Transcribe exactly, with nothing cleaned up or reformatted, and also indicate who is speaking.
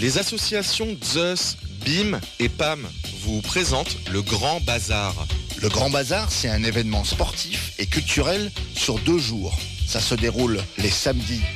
Speaker 1: Les associations Zeus, B I M et P A M vous présentent le Grand Bazar.
Speaker 2: Le Grand Bazar, c'est un événement sportif et culturel sur deux jours. Ça se déroule les samedis